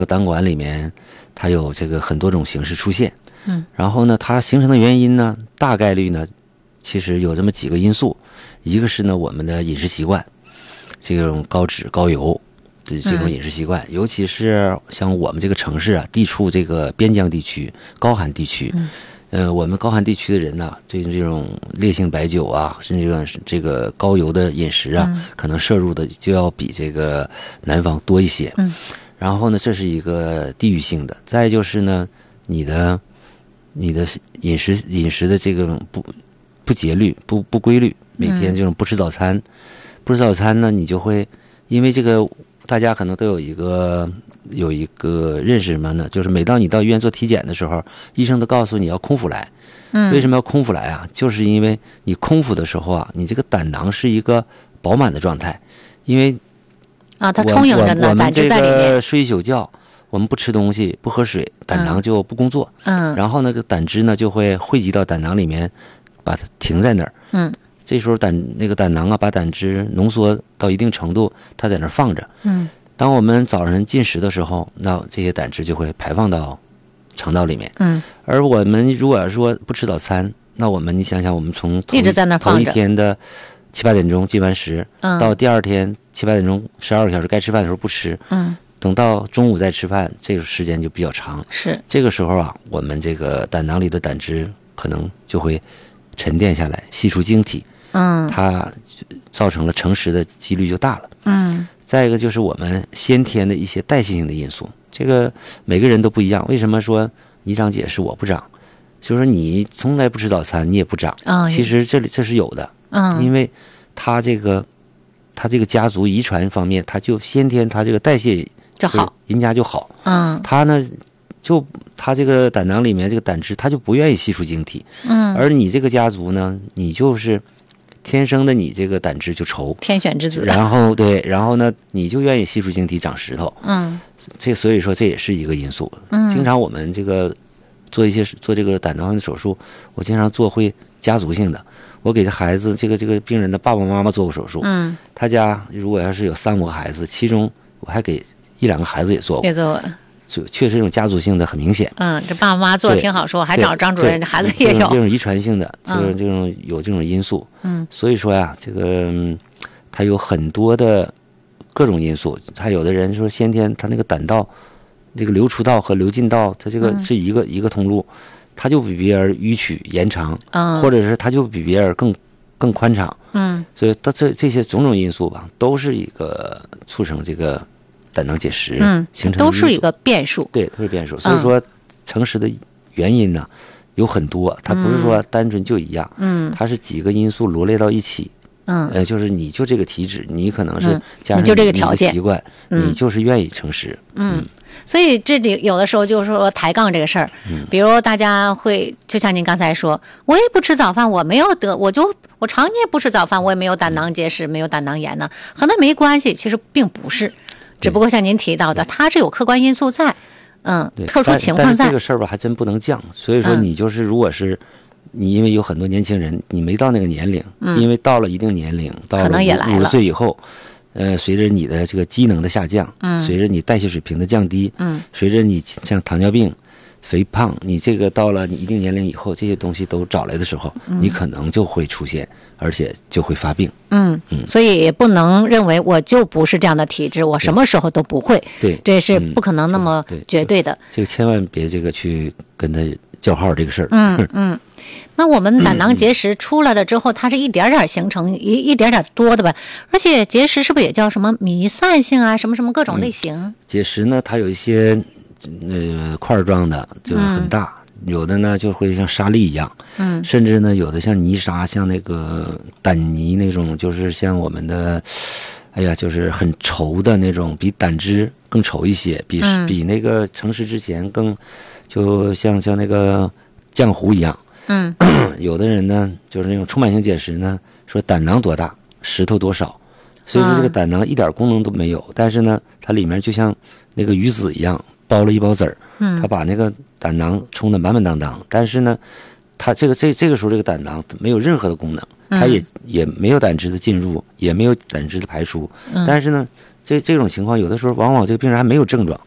胆管里面它有这个很多种形式出现，然后呢，它形成的原因呢，大概率呢，其实有这么几个因素，一个是呢我们的饮食习惯，这种高脂高油的这种饮食习惯，尤其是像我们这个城市啊，地处这个边疆地区、高寒地区，我们高寒地区的人呢，对这种烈性白酒啊，甚至这个高油的饮食啊，可能摄入的就要比这个南方多一些。然后呢，这是一个地域性的。再就是呢，你的饮食的这个不节律、不规律，每天这种不吃早餐，不吃早餐呢，你就会因为这个，大家可能都有一个认识什么呢？就是每当你到医院做体检的时候，医生都告诉你要空腹来。为什么要空腹来啊？就是因为你空腹的时候啊，你这个胆囊是一个饱满的状态，因为它充盈着呢，胆汁在里面。 我们这个睡一宿觉，我们不吃东西，不喝水，胆囊就不工作。然后那个胆汁呢就会汇集到胆囊里面，把它停在那儿。这时候那个胆囊啊，把胆汁浓缩到一定程度，它在那儿放着。当我们早上进食的时候，那这些胆汁就会排放到肠道里面。而我们如果要说不吃早餐，那你想想，我们从一直在那放着， 头一天的7、8点钟进完食，到第二天7、8点钟12个小时该吃饭的时候不吃，等到中午再吃饭，这个时间就比较长。 是这个时候啊，我们这个胆囊里的胆汁可能就会沉淀下来，析出晶体。它造成了成食的几率就大了。再一个就是我们先天的一些代谢性的因素，这个每个人都不一样。为什么说你长结石我不长？就是说你从来不吃早餐，你也不长。其实这是有的。因为他这个家族遗传方面，他就先天他这个代谢就好， 人家就好。他呢他这个胆囊里面这个胆汁，他就不愿意吸出晶体。而你这个家族呢，你就是天生的，你这个胆汁就稠， 天选之子。 然后呢，你就愿意吸出晶体长石头。所以说这也是一个因素。经常我们这个做这个胆囊的手术，我经常做会家族性的。我给这孩子这个病人的爸爸妈妈做过手术。他家如果要是有3、5个孩子，其中我还给1、2个孩子也做过。就确实这种家族性的很明显。 这爸爸妈妈做的挺好，说还找张主任，孩子也有这种遗传性的，就是有这种因素。所以说呀，这个它有很多的各种因素。还有的人说先天他那个胆道，这个流出道和流进道，它这个是一个通路，它就比别人迂曲延长，或者是它就比别人更宽敞。所以它这些种种因素吧，都是一个促成这个胆囊结石形成都是一个变数。 对，都是变数。所以说成石的原因呢有很多，它不是说单纯就一样。它是几个因素罗列到一起。就是你就这个体质，你可能是加上你就这个条件习惯，你就是愿意成石。 所以这里有的时候就是说抬杠这个事儿，比如大家会就像您刚才说，我也不吃早饭，我没有得，我常年不吃早饭，我也没有胆囊结石，没有胆囊炎呢，和那没关系。其实并不是，只不过像您提到的，它是有客观因素在，特殊情况在。 但是这个事儿吧，还真不能犟。所以说，你就是如果是你，因为有很多年轻人，你没到那个年龄，因为到了一定年龄，到了50岁以后。随着你的这个机能的下降，随着你代谢水平的降低，随着你像糖尿病、肥胖，你这个到了你一定年龄以后，这些东西都找来的时候，你可能就会出现，而且就会发病。 所以也不能认为我就不是这样的体质，我什么时候都不会。 对， 这是不可能那么绝对的。 这个千万别这个去跟他叫号这个事儿。 那我们胆囊结石出来了之后，它是一点点形成，一点点多的吧？而且结石是不是也叫什么弥散性啊，什么各种类型？ 结石呢，它有一些块状的，就是很大，有的呢就会像沙粒一样，甚至呢有的像泥沙，像那个胆泥那种，就是像我们的，就是很稠的那种，比胆汁更稠一些，比那个成石之前更，就像那个浆糊一样。有的人呢，就是那种充满性结石呢，说胆囊多大，石头多少，所以说这个胆囊一点功能都没有，但是呢，它里面就像那个鱼籽一样，包了一包籽儿，它把那个胆囊充得满满当当，但是呢，它这个时候这个胆囊没有任何的功能，它也没有胆汁的进入，也没有胆汁的排出，但是呢，这种情况有的时候往往这个病人还没有症状，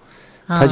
它